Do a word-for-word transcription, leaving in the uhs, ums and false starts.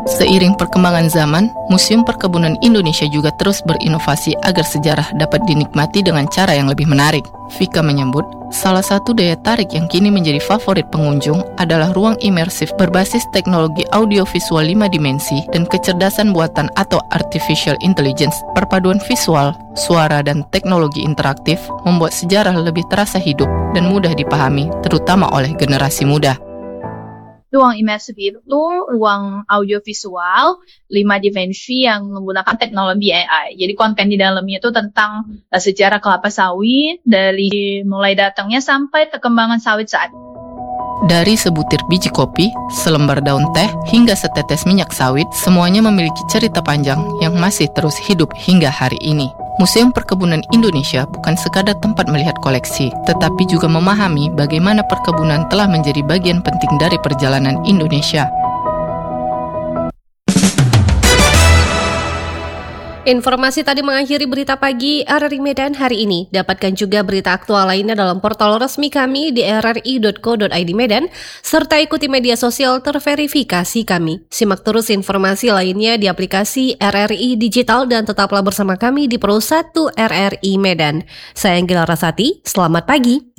Seiring perkembangan zaman, Museum Perkebunan Indonesia juga terus berinovasi agar sejarah dapat dinikmati dengan cara yang lebih menarik. Vika menyebut, salah satu daya tarik yang kini menjadi favorit pengunjung adalah ruang imersif berbasis teknologi audiovisual lima dimensi dan kecerdasan buatan atau artificial intelligence. Perpaduan visual, suara, dan teknologi interaktif membuat sejarah lebih terasa hidup dan mudah dipahami, terutama oleh generasi muda. Ruang imersif itu ruang audiovisual lima dimensi yang menggunakan teknologi A I. Jadi konten di dalamnya itu tentang uh, sejarah kelapa sawit dari mulai datangnya sampai perkembangan sawit saat ini. Dari sebutir biji kopi, selembar daun teh, hingga setetes minyak sawit, semuanya memiliki cerita panjang yang masih terus hidup hingga hari ini. Museum Perkebunan Indonesia bukan sekadar tempat melihat koleksi, tetapi juga memahami bagaimana perkebunan telah menjadi bagian penting dari perjalanan Indonesia. Informasi tadi mengakhiri berita pagi R R I Medan hari ini. Dapatkan juga berita aktual lainnya dalam portal resmi kami di r r i dot co dot i d Medan, serta ikuti media sosial terverifikasi kami. Simak terus informasi lainnya di aplikasi R R I Digital dan tetaplah bersama kami di Pro satu R R I Medan. Saya Anggela Rasati, selamat pagi.